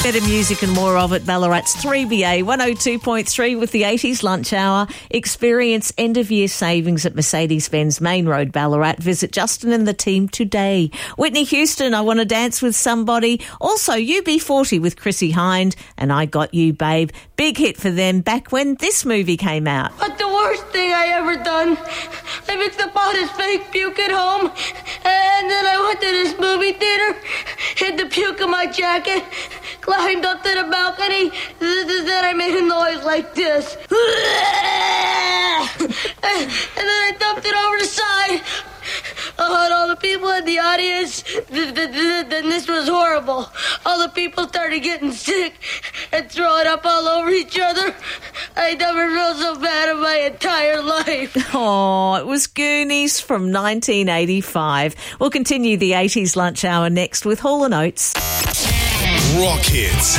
Better music and more of it. Ballarat's 3BA 102.3 with the 80s lunch hour. Experience end-of-year savings at Mercedes-Benz Main Road, Ballarat. Visit Justin and the team today. Whitney Houston, I Want to Dance with Somebody. Also, UB40 with Chrissy Hind and I Got You, Babe. Big hit for them back when this movie came out. But the worst thing I ever done, I mixed up all this fake puke at home, and then I went to this movie theater, hid the puke in my jacket, climbed up to the balcony, then I made a noise like this. And then I dumped it over the side. And all the people in the audience, then this was horrible. All the people started getting sick and throwing up all over each other. I never felt so bad in my entire life. Oh, it was Goonies from 1985. We'll continue the 80s lunch hour next with Hall & Oates. Rock Hits.